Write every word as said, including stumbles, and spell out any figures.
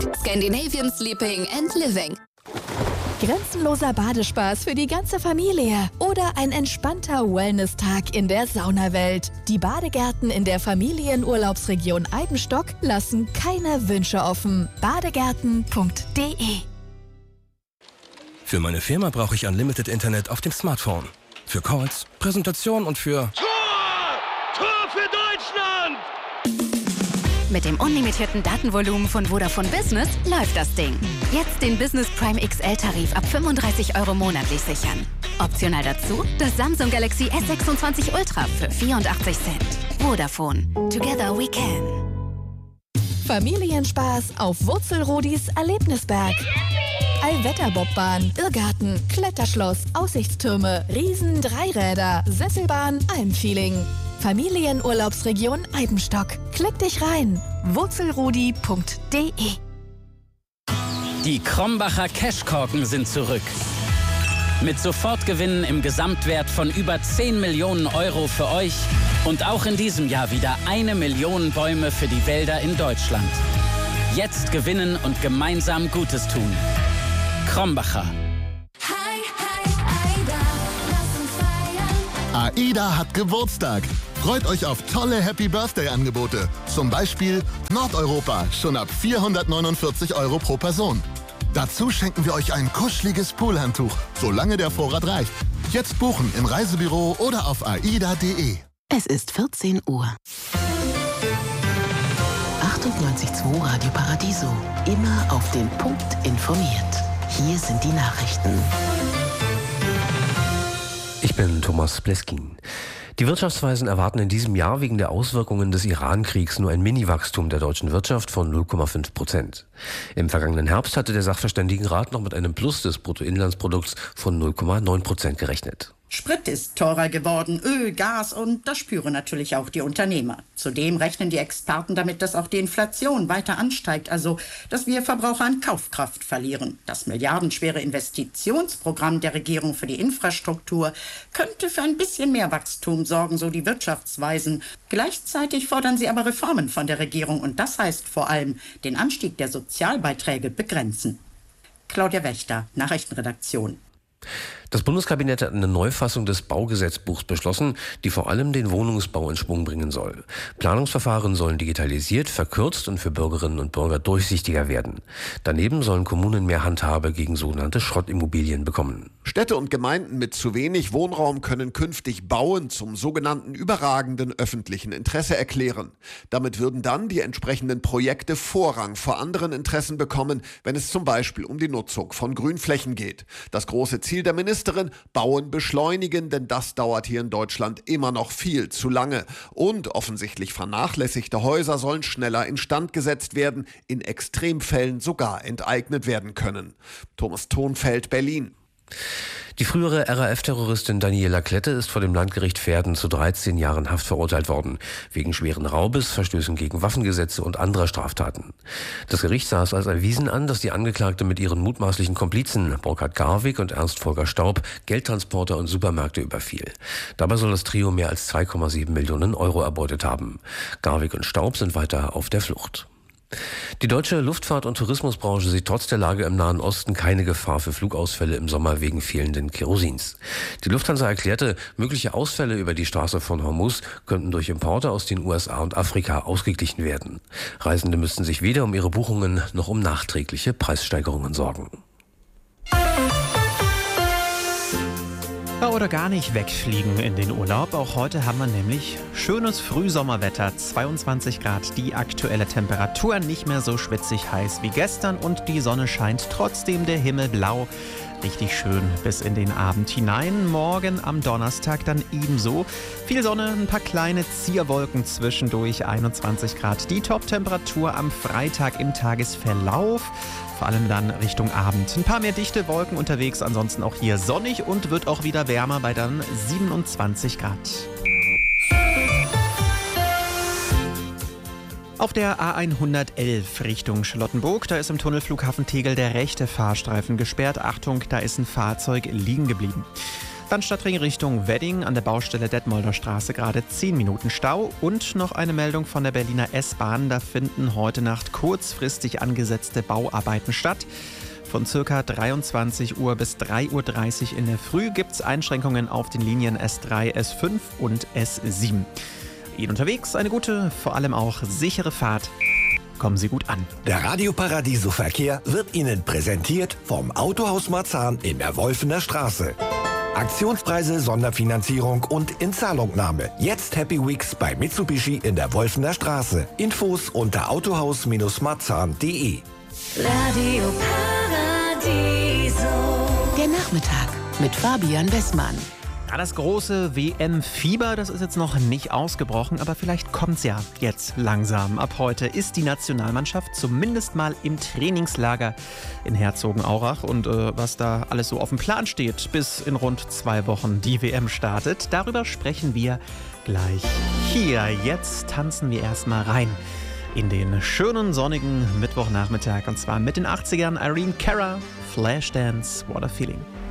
Scandinavian Sleeping and Living. Grenzenloser Badespaß für die ganze Familie oder ein entspannter Wellness-Tag in der Saunawelt. Die Badegärten in der Familienurlaubsregion Eibenstock lassen keine Wünsche offen. badegärten punkt de. Für meine Firma brauche ich Unlimited Internet auf dem Smartphone. Für Calls, Präsentation und für... Tor! Tor für Deutschland! Mit dem unlimitierten Datenvolumen von Vodafone Business läuft das Ding. Jetzt den Business Prime X L-Tarif ab fünfunddreißig Euro monatlich sichern. Optional dazu das Samsung Galaxy S sechsundzwanzig Ultra für vierundachtzig Cent. Vodafone. Together we can. Familienspaß auf Wurzelrodis Erlebnisberg. Allwetterbobbahn, Irrgarten, Kletterschloss, Aussichtstürme, Riesen-Dreiräder, Sesselbahn, Almfeeling. Familienurlaubsregion Eibenstock. Klick dich rein. wurzelrudi punkt de. Die Krombacher Cashkorken sind zurück. Mit Sofortgewinnen im Gesamtwert von über zehn Millionen Euro für euch und auch in diesem Jahr wieder eine Million Bäume für die Wälder in Deutschland. Jetzt gewinnen und gemeinsam Gutes tun. Krombacher. Hi, hi, Aida, lass uns feiern. AIDA hat Geburtstag. Freut euch auf tolle Happy Birthday-Angebote. Zum Beispiel Nordeuropa, schon ab vierhundertneunundvierzig Euro pro Person. Dazu schenken wir euch ein kuscheliges Poolhandtuch, solange der Vorrat reicht. Jetzt buchen im Reisebüro oder auf aida punkt de. Es ist vierzehn Uhr. achtundneunzig Komma zwei Radio Paradiso. Immer auf den Punkt informiert. Hier sind die Nachrichten. Ich bin Thomas Bleskin. Die Wirtschaftsweisen erwarten in diesem Jahr wegen der Auswirkungen des Iran-Kriegs nur ein Mini-Wachstum der deutschen Wirtschaft von null Komma fünf Prozent. Im vergangenen Herbst hatte der Sachverständigenrat noch mit einem Plus des Bruttoinlandsprodukts von null Komma neun Prozent gerechnet. Sprit ist teurer geworden, Öl, Gas und das spüren natürlich auch die Unternehmer. Zudem rechnen die Experten damit, dass auch die Inflation weiter ansteigt, also dass wir Verbraucher an Kaufkraft verlieren. Das milliardenschwere Investitionsprogramm der Regierung für die Infrastruktur könnte für ein bisschen mehr Wachstum sorgen, so die Wirtschaftsweisen. Gleichzeitig fordern sie aber Reformen von der Regierung und das heißt vor allem den Anstieg der Sozialbeiträge begrenzen. Claudia Wächter, Nachrichtenredaktion. Das Bundeskabinett hat eine Neufassung des Baugesetzbuchs beschlossen, die vor allem den Wohnungsbau in Schwung bringen soll. Planungsverfahren sollen digitalisiert, verkürzt und für Bürgerinnen und Bürger durchsichtiger werden. Daneben sollen Kommunen mehr Handhabe gegen sogenannte Schrottimmobilien bekommen. Städte und Gemeinden mit zu wenig Wohnraum können künftig Bauen zum sogenannten überragenden öffentlichen Interesse erklären. Damit würden dann die entsprechenden Projekte Vorrang vor anderen Interessen bekommen, wenn es zum Beispiel um die Nutzung von Grünflächen geht. Das große Ziel der Ministerin: Bauen beschleunigen, denn das dauert hier in Deutschland immer noch viel zu lange. Und offensichtlich vernachlässigte Häuser sollen schneller instand gesetzt werden, in Extremfällen sogar enteignet werden können. Thomas Thonfeld, Berlin. Die frühere R A F-Terroristin Daniela Klette ist vor dem Landgericht Verden zu dreizehn Jahren Haft verurteilt worden, wegen schweren Raubes, Verstößen gegen Waffengesetze und anderer Straftaten. Das Gericht sah es als erwiesen an, dass die Angeklagte mit ihren mutmaßlichen Komplizen Burkhard Garwig und Ernst Volker Staub Geldtransporter und Supermärkte überfiel. Dabei soll das Trio mehr als zwei Komma sieben Millionen Euro erbeutet haben. Garwig und Staub sind weiter auf der Flucht. Die deutsche Luftfahrt- und Tourismusbranche sieht trotz der Lage im Nahen Osten keine Gefahr für Flugausfälle im Sommer wegen fehlenden Kerosins. Die Lufthansa erklärte, mögliche Ausfälle über die Straße von Hormuz könnten durch Importe aus den U S A und Afrika ausgeglichen werden. Reisende müssten sich weder um ihre Buchungen noch um nachträgliche Preissteigerungen sorgen. Ja, oder gar nicht wegfliegen in den Urlaub. Auch heute haben wir nämlich schönes Frühsommerwetter, zweiundzwanzig Grad, die aktuelle Temperatur, nicht mehr so schwitzig heiß wie gestern und die Sonne scheint trotzdem, der Himmel blau. Richtig schön bis in den Abend hinein. Morgen am Donnerstag dann ebenso. Viel Sonne, ein paar kleine Zierwolken zwischendurch, einundzwanzig Grad. Die Top-Temperatur am Freitag im Tagesverlauf. Vor allem dann Richtung Abend. Ein paar mehr dichte Wolken unterwegs, ansonsten auch hier sonnig und wird auch wieder wärmer bei dann siebenundzwanzig Grad. Auf der A hundertelf Richtung Charlottenburg, da ist im Tunnelflughafen Tegel der rechte Fahrstreifen gesperrt. Achtung, da ist ein Fahrzeug liegen geblieben. Dann Stadtring Richtung Wedding an der Baustelle Detmolder Straße gerade zehn Minuten Stau. Und noch eine Meldung von der Berliner S-Bahn. Da finden heute Nacht kurzfristig angesetzte Bauarbeiten statt. Von ca. dreiundzwanzig Uhr bis drei Uhr dreißig in der Früh gibt es Einschränkungen auf den Linien S drei, S fünf und S sieben. Ihnen unterwegs eine gute, vor allem auch sichere Fahrt. Kommen Sie gut an. Der Radio Paradiso Verkehr wird Ihnen präsentiert vom Autohaus Marzahn in der Wolfener Straße. Aktionspreise, Sonderfinanzierung und Inzahlungnahme. Jetzt Happy Weeks bei Mitsubishi in der Wolfener Straße. Infos unter autohaus Marzahn punkt de. Radio Paradiso. Der Nachmittag mit Fabian Westmann. Ja, das große W M-Fieber, das ist jetzt noch nicht ausgebrochen, aber vielleicht kommt's ja jetzt langsam. Ab heute ist die Nationalmannschaft zumindest mal im Trainingslager in Herzogenaurach. Und äh, was da alles so auf dem Plan steht, bis in rund zwei Wochen die W M startet, darüber sprechen wir gleich hier. Jetzt tanzen wir erstmal rein in den schönen sonnigen Mittwochnachmittag. Und zwar mit den achtzigern Irene Cara, Flashdance, What a Feeling.